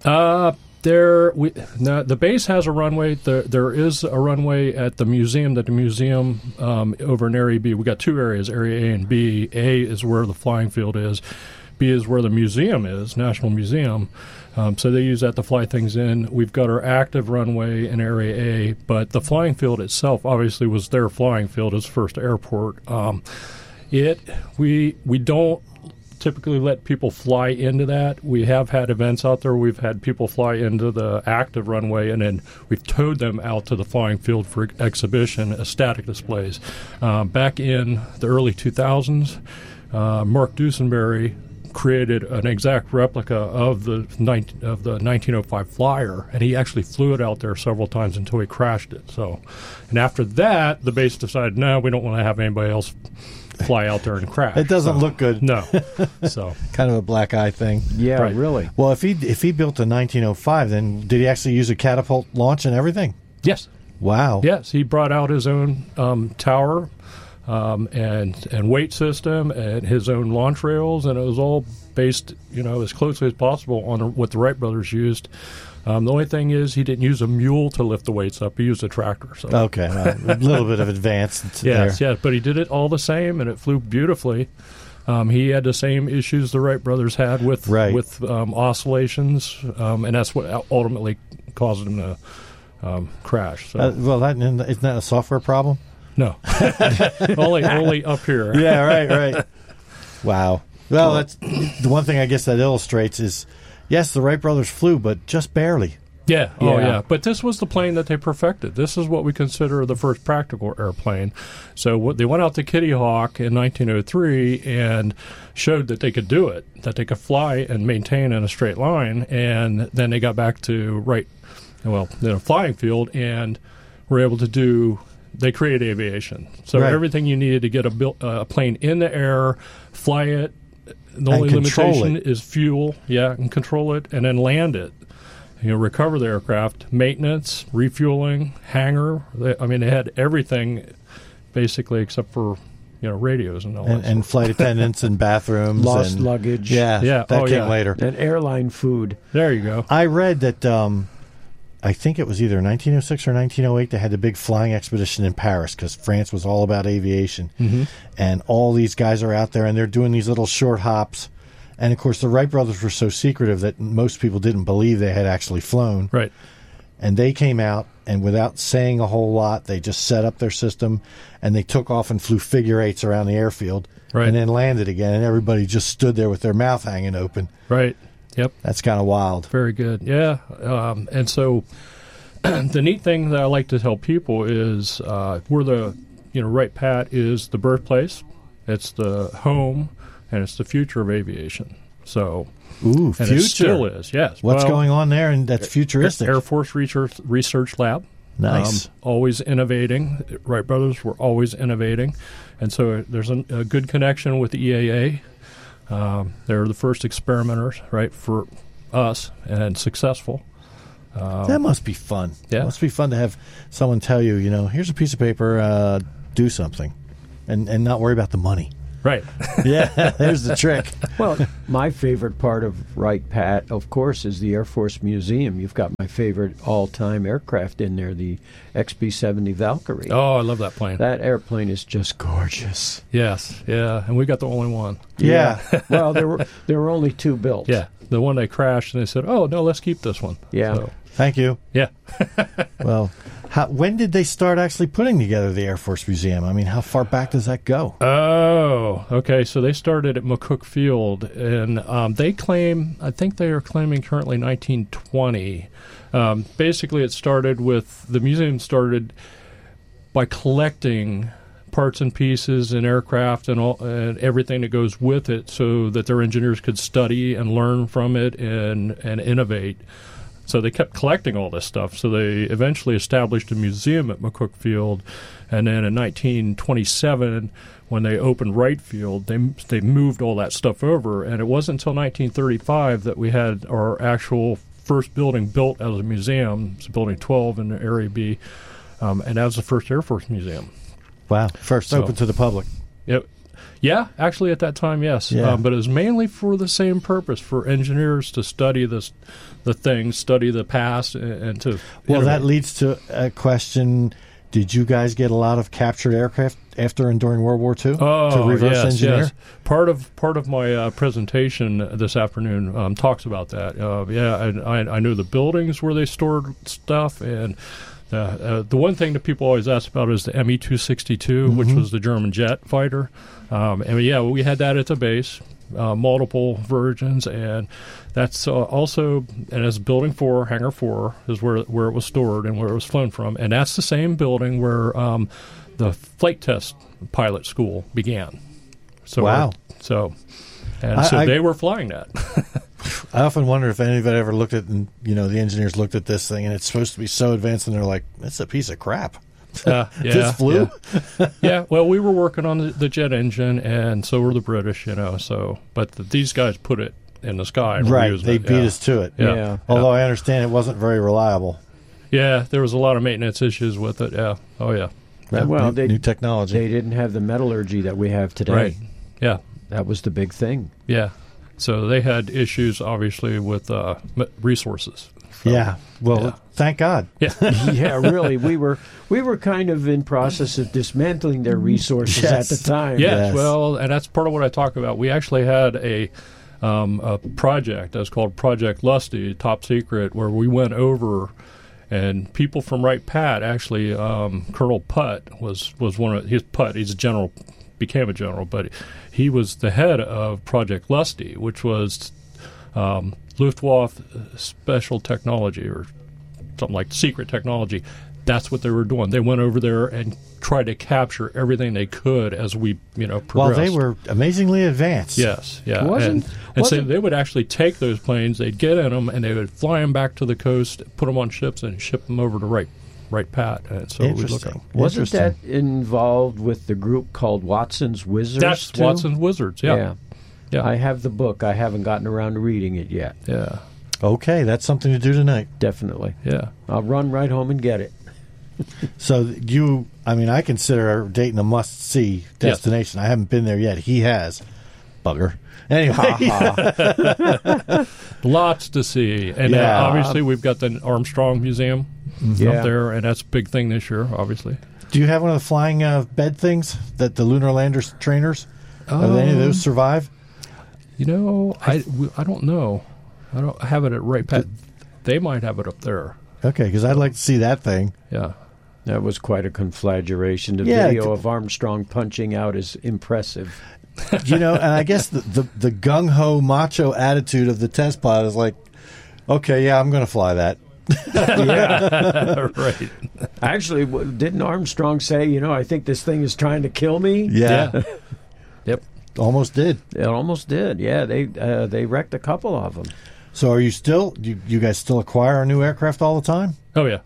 The base has a runway. There is a runway at the museum. Over in Area B, we got two areas, Area A and B. A is where the flying field is. B is where the museum is, National Museum. So they use that to fly things in. We've got our active runway in Area A, but the flying field itself obviously was their flying field, its first airport. We don't typically let people fly into that. We have had events out there. We've had people fly into the active runway, and then we've towed them out to the flying field for exhibition, static displays. Back in the early 2000s, Mark Dusenberry created an exact replica of the 1905 Flyer, and he actually flew it out there several times until he crashed it. And after that, the base decided, no, we don't want to have anybody else fly out there and crash. It doesn't look good. No. So kind of a black eye thing. Yeah, right. Really. Well, if he built a 1905, then did he actually use a catapult launch and everything? Yes. Wow. Yes, he brought out his own tower and weight system and his own launch rails, and it was all based, as closely as possible on what the Wright brothers used. The only thing is he didn't use a mule to lift the weights up. He used a tractor. So. Okay, a little bit of advance yes, there. Yes, but he did it all the same, and it flew beautifully. He had the same issues the Wright brothers had with oscillations, and that's what ultimately caused him to crash. So. Isn't that a software problem? No, only up here. Yeah, right. Wow. Well, that's the one thing I guess that illustrates is. Yes, the Wright brothers flew, but just barely. Yeah. Oh, yeah. But this was the plane that they perfected. This is what we consider the first practical airplane. So they went out to Kitty Hawk in 1903 and showed that they could do it, that they could fly and maintain in a straight line. And then they got back to flying field and were able to do. They created aviation. So everything you needed to get a plane in the air, fly it. The only limitation is fuel, and control it, and then land it. Recover the aircraft, maintenance, refueling, hangar. They had everything basically except for radios and all that. And flight attendants and bathrooms. Lost luggage. Yeah, that came later. And airline food. There you go. I read that I think it was either 1906 or 1908 they had the big flying expedition in Paris because France was all about aviation. Mm-hmm. And all these guys are out there and they're doing these little short hops. And, of course, the Wright brothers were so secretive that most people didn't believe they had actually flown. Right. And they came out, and without saying a whole lot, they just set up their system, and they took off and flew figure eights around the airfield, and then landed again, and everybody just stood there with their mouth hanging open. Right. Yep. That's kind of wild. Very good. Yeah. And so the neat thing that I like to tell people is where the Wright Pat is the birthplace, it's the home, and it's the future of aviation. So, future. It still is, yes. What's going on there, and that's futuristic? Air Force Research Lab. Nice. Always innovating. Wright Brothers were always innovating. And so there's a good connection with the EAA. They're the first experimenters, right, for us, and successful. That must be fun. Yeah. It must be fun to have someone tell you, here's a piece of paper, do something, and not worry about the money. Right. Yeah, there's the trick. Well, my favorite part of Wright Pat, of course, is the Air Force Museum. You've got my favorite all-time aircraft in there, the XB-70 Valkyrie. Oh, I love that plane. That airplane is just gorgeous. Yes, yeah, and we got the only one. Yeah. Well, there were only 2 built. Yeah, the one they crashed, and they said, "Oh no, let's keep this one." Yeah. So, Thank you. yeah. Well, when did they start actually putting together the Air Force Museum? I mean, how far back does that go? Oh, okay. So they started at McCook Field, and they claim, I think they are claiming currently 1920. Basically, it started with, the museum started by collecting parts and pieces and aircraft and everything that goes with it, so that their engineers could study and learn from it and innovate. So they kept collecting all this stuff. So they eventually established a museum at McCook Field, and then in 1927, when they opened Wright Field, they moved all that stuff over. And it wasn't until 1935 that we had our actual first building built as a museum. It's Building 12 in Area B, and that was the first Air Force Museum. Wow, first open to the public. Yeah, actually at that time, yes. Yeah. But it was mainly for the same purpose, for engineers to study the things, study the past, and to Well, innovate. that leads to a question. Did you guys get a lot of captured aircraft after and during World War II to reverse engineer? Yes. Part of my presentation this afternoon talks about that. I knew the buildings where they stored stuff, and the one thing that people always ask about is the Me-262, which was the German jet fighter. We had that at the base, multiple versions, and that's also, and as Building 4, Hangar 4, is where it was stored and where it was flown from, and that's the same building where the flight test pilot school began. So wow. So I they were flying that. I often wonder if anybody ever looked at, the engineers looked at this thing, and it's supposed to be so advanced, and they're like, "It's a piece of crap." This flew. Yeah. Well, we were working on the jet engine, and so were the British. But these guys put it in the sky. And Right. They beat us to it. Yeah. Although I understand it wasn't very reliable. Yeah, there was a lot of maintenance issues with it. Yeah. Oh, yeah. Well, new technology. They didn't have the metallurgy that we have today. Right. Yeah. That was the big thing. Yeah. So they had issues, obviously, with resources. Yeah. Well, thank God. Yeah. Yeah, really. We were kind of in process of dismantling their resources at the time. Yes. Well, and that's part of what I talk about. We actually had a project that's called Project Lusty, top secret, where we went over, and people from Wright Pat, actually, Colonel Putt was one of his Putt. He's a general, became a general, but he was the head of Project Lusty, which was Luftwaffe Special Technology, or something like secret technology. That's what they were doing. They went over there and tried to capture everything they could as we, progressed. Well, they were amazingly advanced. Yes, yeah. And so they would actually take those planes, they'd get in them, and they would fly them back to the coast, put them on ships, and ship them over to Wright Pat. And so we look at them. Wasn't that involved with the group called Watson's Wizards? That's too? Watson's Wizards, yeah. I have the book. I haven't gotten around to reading it yet. Yeah. Okay, that's something to do tonight. Definitely. Yeah. I'll run right home and get it. So I consider Dayton a must-see destination. I haven't been there yet. He has. Bugger. Anyway. Lots to see. And obviously we've got the Armstrong Museum up there, and that's a big thing this year, obviously. Do you have one of the flying bed things that the lunar landers trainers? Have any of those survive? I don't know. I don't have it at Wright Pat. They might have it up there. Okay, because I'd like to see that thing. Yeah. That was quite a conflagration. The video of Armstrong punching out is impressive. And I guess the gung-ho macho attitude of the test pilot is like, okay, I'm going to fly that. Yeah, right. Actually, didn't Armstrong say, I think this thing is trying to kill me? Yeah. Yep. Almost did. It almost did. Yeah, they wrecked a couple of them. So are you still, you guys still acquire a new aircraft all the time? Oh, yeah.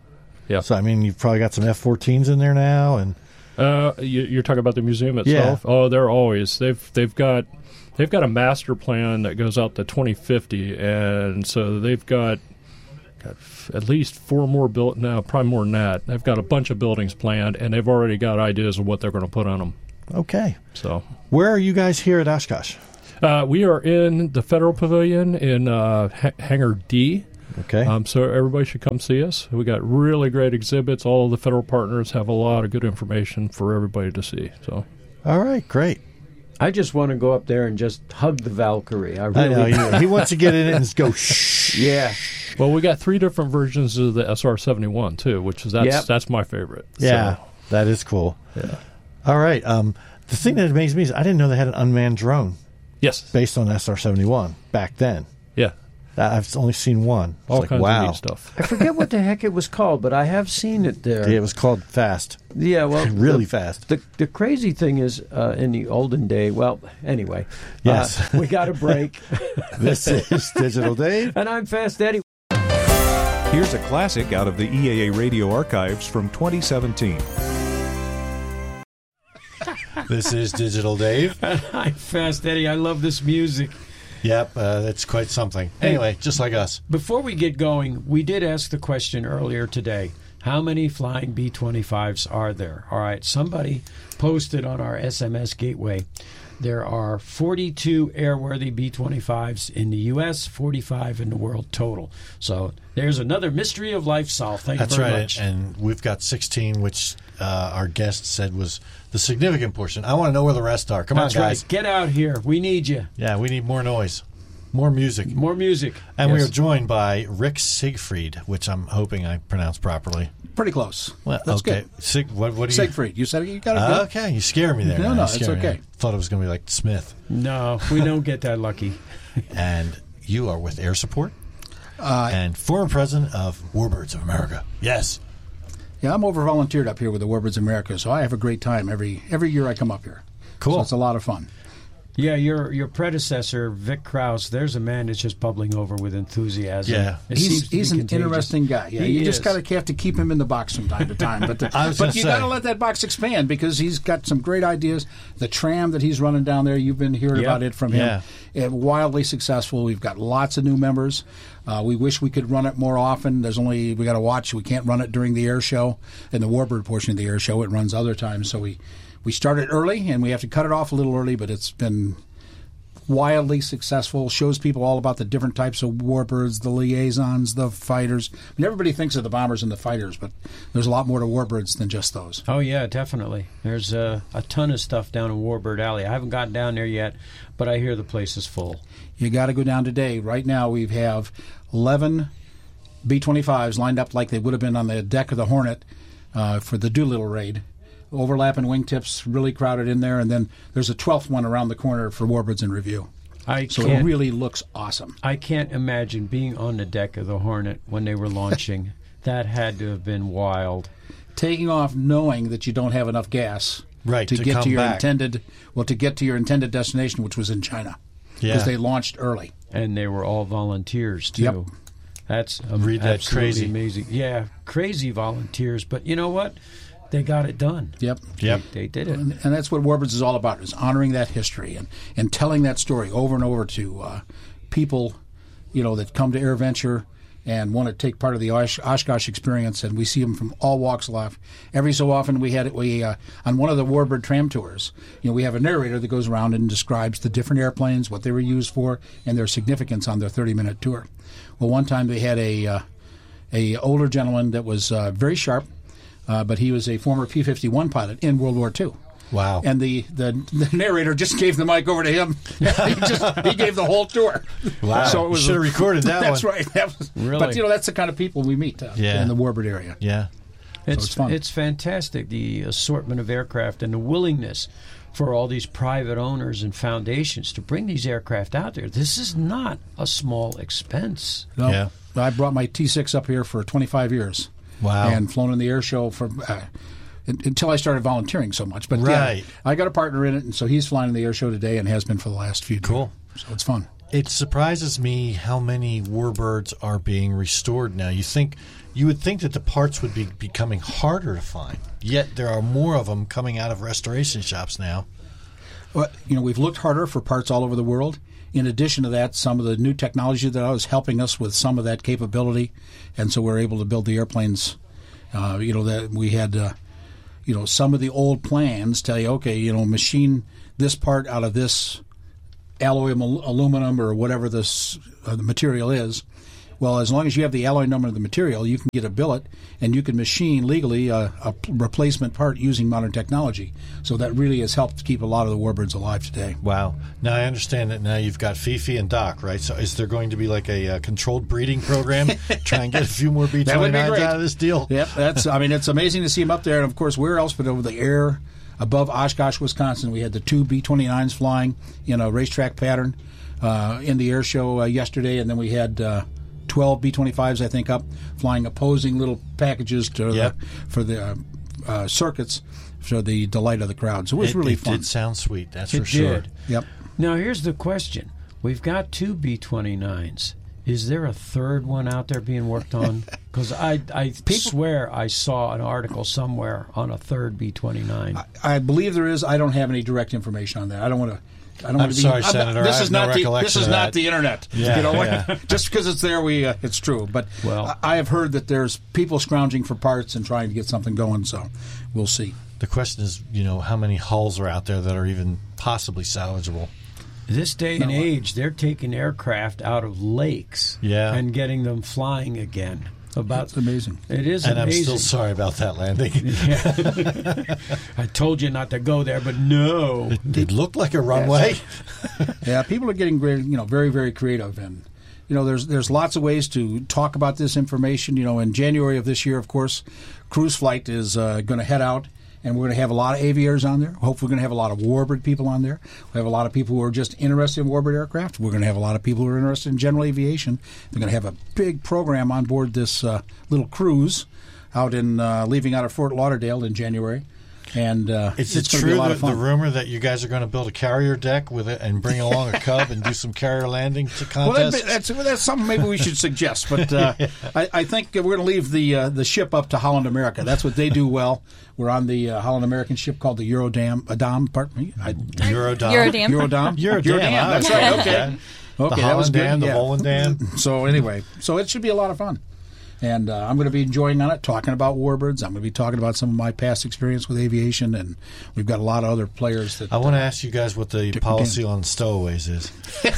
Yeah. So I mean, you've probably got some F-14s in there now, and you're talking about the museum itself. Yeah. Oh, they're always they've got a master plan that goes out to 2050, and so they've got at least 4 more built now, probably more than that. They've got a bunch of buildings planned, and they've already got ideas of what they're going to put on them. okay. So, Where are you guys here at Oshkosh? we are in the Federal Pavilion in Hangar D. Okay. So everybody should come see us. We got really great exhibits. All of the federal partners have a lot of good information for everybody to see. So, All right, great. I just want to go up there and just hug the Valkyrie. I I really know, he wants to get in it and go shh. Yeah. well, we got 3 different versions of the SR-71 too, which is that's my favorite. Yeah, So, that is cool. yeah. All right. The thing that amazed me is I didn't know they had an unmanned drone Yes. based on SR-71 back then. Yeah. I've only seen one. It's All like, kinds wow. of neat stuff. I forget what the heck it was called, but I have seen it there. Yeah, it was called Fast. Yeah, well, Really fast. The crazy thing is, in the olden day, well, anyway, Yes. we got a break. This is Digital Dave. And I'm Fast Eddie. Here's a classic out of the EAA radio archives from 2017. This is Digital Dave. And I'm Fast Eddie. I love this music. Yep, it's quite something. Anyway, just like us. Before we get going, we did ask the question earlier today. How many flying B-25s are there? All right, somebody posted on our SMS gateway. There are 42 airworthy B-25s in the U.S., 45 in the world total. So there's another mystery of life solved. Thank That's you very right. much. And we've got 16, which our guest said was the significant portion. I want to know where the rest are. Come That's on, guys. right. Get out here. We need you. Yeah, we need more noise. More music. More music. And we Yes. are joined by Rick Siegfried, which I'm hoping I pronounced properly. Pretty close. Well, That's okay. good. What do you... Siegfried. You said it. You got it good. Okay, you scare me there. No, man. no, You it's scare me. okay. I thought it was going to be like Smith. No, we don't get that lucky. And you are with Air Support and former president of Warbirds of America. Yes. Yeah, I'm over volunteered up here with the Warbirds of America, so I have a great time every year I come up here. Cool. So it's a lot of fun. Yeah, your predecessor, Vic Krause, there's a man that's just bubbling over with enthusiasm. Yeah. It seems to He's be an contagious. interesting guy. Yeah, He you just is. have to keep him in the box from time to time. But gonna you say. got to let that box expand because he's got some great ideas. The tram that he's running down there, you've been hearing Yep. about it from him. Wildly successful. We've got lots of new members. We wish we could run it more often. We got to watch. We can't run it during the air show. In the Warbird portion of the air show, it runs other times. So we started early, and we have to cut it off a little early, but it's been wildly successful, shows people all about the different types of warbirds, the liaisons, the fighters. I mean, everybody thinks of the bombers and the fighters, but there's a lot more to warbirds than just those. Oh, yeah, definitely. There's a ton of stuff down in Warbird Alley. I haven't gotten down there yet, but I hear the place is full. You got to go down today. Right now we have 11 B-25s lined up like they would have been on the deck of the Hornet for the Doolittle raid. Overlapping wingtips, really crowded in there, and then there's a 12th one around the corner for Warbirds in Review. So it really looks awesome. I can't imagine being on the deck of the Hornet when they were launching. That had to have been wild. Taking off knowing that you don't have enough gas Right, to to get come to your back. intended destination, which was in China. Yeah. Because they launched early. And they were all volunteers, too. Yep. That's Read that absolutely crazy. amazing. Yeah, crazy volunteers. But you know what? They got it done. Yep. They did it. And that's what Warbirds is all about, is honoring that history and telling that story over and over to people, that come to AirVenture and want to take part of the Oshkosh experience. And we see them from all walks of life. Every so often we on one of the Warbird tram tours, we have a narrator that goes around and describes the different airplanes, what they were used for, and their significance on their 30-minute tour. Well, one time they had a older gentleman that was very sharp, but he was a former P-51 pilot in World War II. Wow. And the narrator just gave the mic over to him. he gave the whole tour. Wow. So it was Should have recorded that That's one. right. That was, Really? But, that's the kind of people we meet in the Warbird area. Yeah. It's fun. It's fantastic, the assortment of aircraft and the willingness for all these private owners and foundations to bring these aircraft out there. This is not a small expense. No, Yeah. I brought my T6 up here for 25 years. Wow. And flown in the air show for until I started volunteering so much. But Right. I got a partner in it, and so he's flying in the air show today and has been for the last few days. Cool. So it's fun. It surprises me how many warbirds are being restored now. You would think that the parts would be becoming harder to find, yet there are more of them coming out of restoration shops now. Well, we've looked harder for parts all over the world. In addition to that, some of the new technology that was helping us with some of that capability, and so we're able to build the airplanes. That we had, some of the old plans tell you, okay, machine this part out of this alloy aluminum or whatever this the material is. Well, as long as you have the alloy number of the material, you can get a billet, and you can machine legally a replacement part using modern technology. So that really has helped keep a lot of the warbirds alive today. Wow. Now, I understand that now you've got Fifi and Doc, right? So is there going to be like a controlled breeding program? Try and get a few more B-29s out of this deal? Yep. It's amazing to see them up there. And, of course, where else but over the air above Oshkosh, Wisconsin. We had the 2 B-29s flying in a racetrack pattern in the air show yesterday, and then we had 12 B-25s, I think, up flying opposing little packages for the circuits for the delight of the crowd. So it was really fun. It did sound sweet, that's for sure. Yep. Now, here's the question. We've got 2 B-29s. Is there a third one out there being worked on? Because I swear I saw an article somewhere on a third B-29. I believe there is. I don't have any direct information on that. I don't want to. I'm sorry, Senator. This is not the internet. Yeah, Just because it's there, it's true. But I have heard that there's people scrounging for parts and trying to get something going. So we'll see. The question is, how many hulls are out there that are even possibly salvageable? This day and age, they're taking aircraft out of lakes and getting them flying again. That's amazing. It is and amazing. I'm still sorry about that landing. I told you not to go there, but no. It looked like a runway. Yeah, people are getting very, very creative. And, there's lots of ways to talk about this information. In January of this year, of course, Cruise Flight is going to head out. And we're going to have a lot of aviators on there. Hopefully we're going to have a lot of warbird people on there. We have a lot of people who are just interested in warbird aircraft. We're going to have a lot of people who are interested in general aviation. They're going to have a big program on board this little cruise out in leaving out of Fort Lauderdale in January. And it's true the rumor that you guys are going to build a carrier deck with it and bring along a Cub and do some carrier landing contests? Well, that's something maybe we should suggest. But I think we're going to leave the ship up to Holland America. That's what they do well. We're on the Holland American ship called the Eurodam. Eurodam. That's right. Okay. The Holland Dam, the Holland Dam. So anyway, it should be a lot of fun. And I'm going to be enjoying on it, talking about warbirds. I'm going to be talking about some of my past experience with aviation, and we've got a lot of other players that. I want to ask you guys what the policy on stowaways is.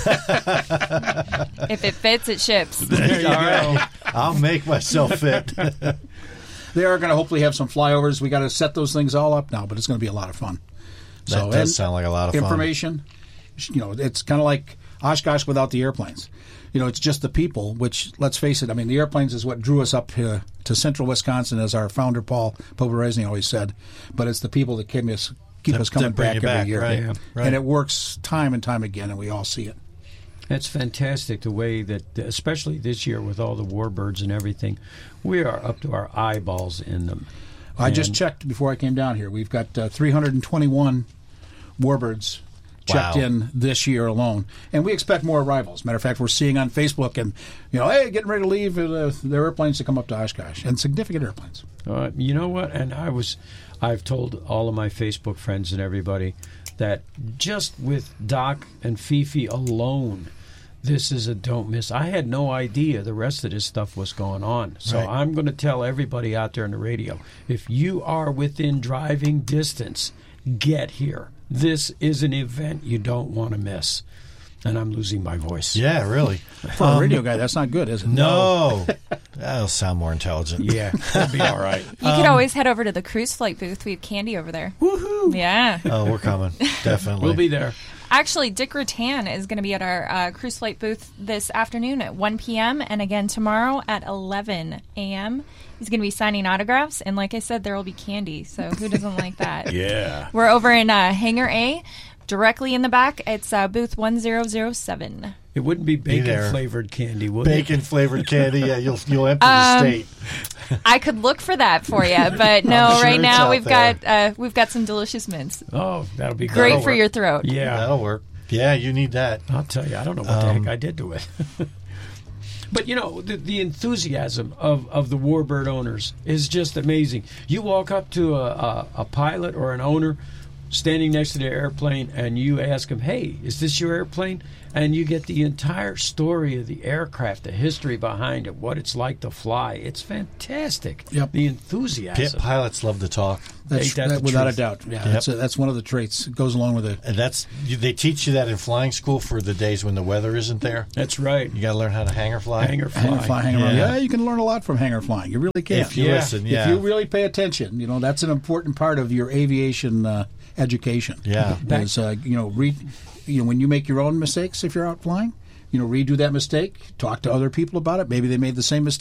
If it fits, it ships. There you go. I'll make myself fit. They are going to hopefully have some flyovers. We got to set those things all up now, but it's going to be a lot of fun. That does sound like a lot of fun. Information, it's kind of like Oshkosh without the airplanes. It's just the people, which, let's face it, the airplanes is what drew us up to central Wisconsin, as our founder, Paul Poberezny, always said. But it's the people that keep us coming back every year. Right, yeah. Right. And it works time and time again, and we all see it. It's fantastic the way that, especially this year with all the warbirds and everything, we are up to our eyeballs in them. I just checked before I came down here. We've got 321 warbirds checked in this year alone, and we expect more arrivals. Matter of fact, we're seeing on Facebook and hey, getting ready to leave the airplanes to come up to Oshkosh, and significant airplanes. You know what? And I've told all of my Facebook friends and everybody that just with Doc and Fifi alone, this is a don't miss. I had no idea the rest of this stuff was going on. So I'm going to tell everybody out there on the radio, if you are within driving distance, get here. This is an event you don't want to miss. And I'm losing my voice. Yeah, really. For a radio guy, that's not good, is it? No. That'll sound more intelligent. Yeah, that'll be all right. You could always head over to the Cruise Flight booth. We have candy over there. Woohoo! Yeah. Oh, we're coming. Definitely. We'll be there. Actually, Dick Rutan is going to be at our Cruise Flight booth this afternoon at 1 p.m. and again tomorrow at 11 a.m. He's going to be signing autographs, and like I said, there will be candy, so who doesn't like that? Yeah. We're over in Hangar A, directly in the back. It's booth 1007. It wouldn't be bacon-flavored candy, would it? Bacon-flavored candy, yeah, you'll empty the state. I could look for that for you, but no, sure right now we've got some delicious mints. Oh, that'll be great for your throat. Yeah. That'll work. Yeah, you need that. I'll tell you, I don't know what the heck I did to it. But, you know, the enthusiasm of the Warbird owners is just amazing. You walk up to a pilot or an owner standing next to their airplane, and you ask them, hey, is this your airplane? And you get the entire story of the aircraft, the history behind it, what it's like to fly. It's fantastic. Yep. The enthusiasm. Pit pilots love to talk. Without a doubt. Yeah, that's one of the traits. It goes along with it. And they teach you that in flying school for the days when the weather isn't there. That's right. You got to learn how to hangar fly. Hangar flying. Yeah, you can learn a lot from hangar flying. You really can. If you listen, If you really pay attention, you know, that's an important part of your aviation education. Yeah. Is, when you make your own mistakes if you're out flying, redo that mistake, talk to other people about it. Maybe they made the same mistake.